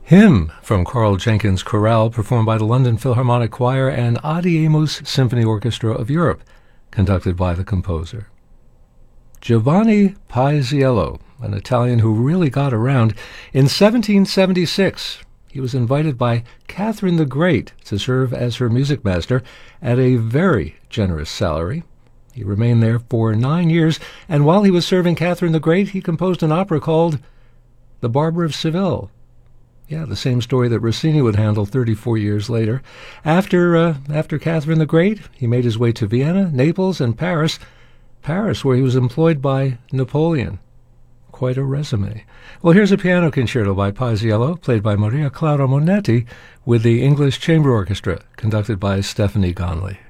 Hymn from Carl Jenkins Chorale, performed by the London Philharmonic Choir and Audimus Symphony Orchestra of Europe, conducted by the composer. Giovanni Paisiello, an Italian who really got around, in 1776 he was invited by Catherine the Great to serve as her music master at a very generous salary. He remained there for 9 years, and while he was serving Catherine the Great, he composed an opera called The Barber of Seville. Yeah, the same story that Rossini would handle 34 years later. After Catherine the Great, he made his way to Vienna, Naples, and Paris, where he was employed by Napoleon. Quite a resume. Well, here's a piano concerto by Paisiello, played by Maria Clara Monetti, with the English Chamber Orchestra, conducted by Stephanie Gonley.